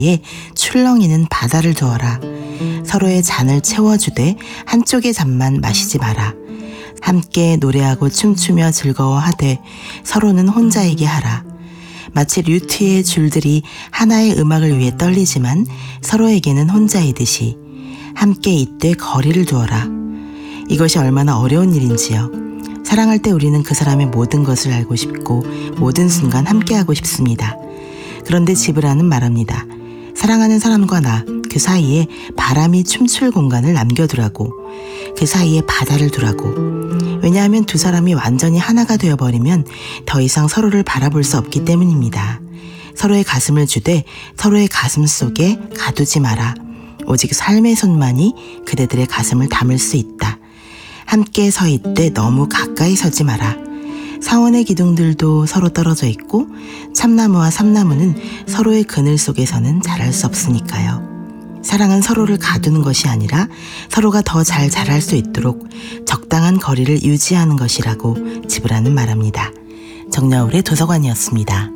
출렁이는 바다를 두어라. 서로의 잔을 채워주되 한쪽의 잔만 마시지 마라. 함께 노래하고 춤추며 즐거워하되 서로는 혼자이게 하라. 마치 류트의 줄들이 하나의 음악을 위해 떨리지만 서로에게는 혼자이듯이 함께 이때 거리를 두어라. 이것이 얼마나 어려운 일인지요. 사랑할 때 우리는 그 사람의 모든 것을 알고 싶고 모든 순간 함께하고 싶습니다. 그런데 지브라는 말합니다. 사랑하는 사람과 나, 그 사이에 바람이 춤출 공간을 남겨두라고. 그 사이에 바다를 두라고. 왜냐하면 두 사람이 완전히 하나가 되어버리면 더 이상 서로를 바라볼 수 없기 때문입니다. 서로의 가슴을 주되 서로의 가슴 속에 가두지 마라. 오직 삶의 손만이 그대들의 가슴을 담을 수 있다. 함께 서 있되 너무 가까이 서지 마라. 사원의 기둥들도 서로 떨어져 있고 참나무와 삼나무는 서로의 그늘 속에서는 자랄 수 없으니까요. 사랑은 서로를 가두는 것이 아니라 서로가 더 잘 자랄 수 있도록 적당한 거리를 유지하는 것이라고 지브라는 말합니다. 정여울의 도서관이었습니다.